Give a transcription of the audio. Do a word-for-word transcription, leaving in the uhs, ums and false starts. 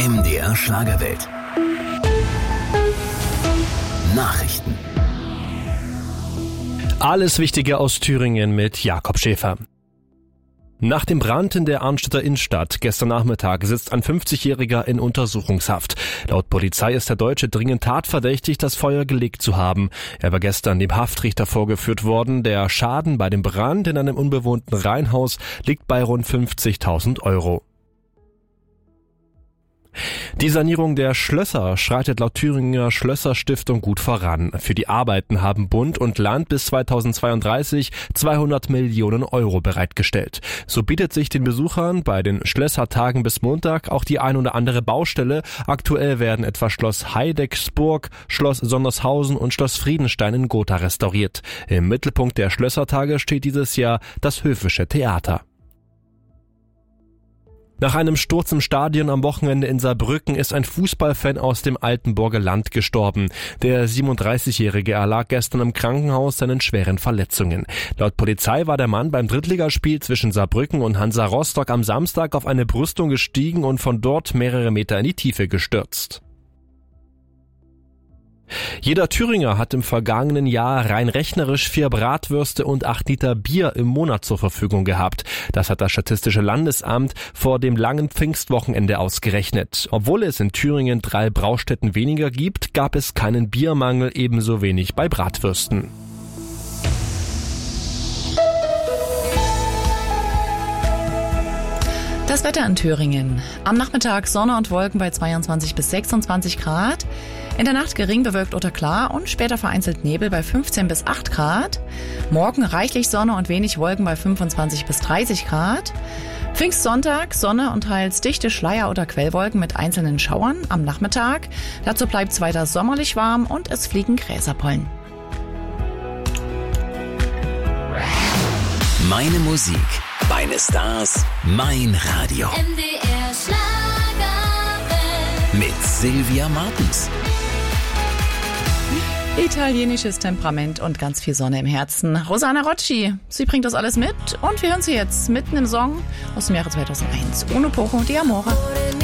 M D R Schlagerwelt. Nachrichten. Alles Wichtige aus Thüringen mit Jakob Schäfer. Nach dem Brand in der Arnstädter Innenstadt gestern Nachmittag sitzt ein fünfzigjähriger in Untersuchungshaft. Laut Polizei ist der Deutsche dringend tatverdächtig, das Feuer gelegt zu haben. Er war gestern dem Haftrichter vorgeführt worden. Der Schaden bei dem Brand in einem unbewohnten Reihenhaus liegt bei rund fünfzigtausend Euro. Die Sanierung der Schlösser schreitet laut Thüringer Schlösserstiftung gut voran. Für die Arbeiten haben Bund und Land bis zweitausendzweiunddreißig zweihundert Millionen Euro bereitgestellt. So bietet sich den Besuchern bei den Schlössertagen bis Montag auch die ein oder andere Baustelle. Aktuell werden etwa Schloss Heidecksburg, Schloss Sondershausen und Schloss Friedenstein in Gotha restauriert. Im Mittelpunkt der Schlössertage steht dieses Jahr das Höfische Theater. Nach einem Sturz im Stadion am Wochenende in Saarbrücken ist ein Fußballfan aus dem Altenburger Land gestorben. Der siebenunddreißigjährige erlag gestern im Krankenhaus seinen schweren Verletzungen. Laut Polizei war der Mann beim Drittligaspiel zwischen Saarbrücken und Hansa Rostock am Samstag auf eine Brüstung gestiegen und von dort mehrere Meter in die Tiefe gestürzt. Jeder Thüringer hat im vergangenen Jahr rein rechnerisch vier Bratwürste und acht Liter Bier im Monat zur Verfügung gehabt. Das hat das Statistische Landesamt vor dem langen Pfingstwochenende ausgerechnet. Obwohl es in Thüringen drei Braustätten weniger gibt, gab es keinen Biermangel, ebenso wenig bei Bratwürsten. Das Wetter in Thüringen. Am Nachmittag Sonne und Wolken bei zweiundzwanzig bis sechsundzwanzig Grad. In der Nacht gering bewölkt oder klar und später vereinzelt Nebel bei fünfzehn bis acht Grad. Morgen reichlich Sonne und wenig Wolken bei fünfundzwanzig bis dreißig Grad. Pfingstsonntag Sonne und teils dichte Schleier- oder Quellwolken mit einzelnen Schauern am Nachmittag. Dazu bleibt es weiter sommerlich warm und es fliegen Gräserpollen. Meine Musik, meine Stars, mein Radio. M D R Schlagerwelt. Mit Sylvia Martens. Italienisches Temperament und ganz viel Sonne im Herzen. Rosanna Rocci, sie bringt das alles mit und wir hören sie jetzt mitten im Song aus dem Jahre zweitausendeins. Uno poco di amore.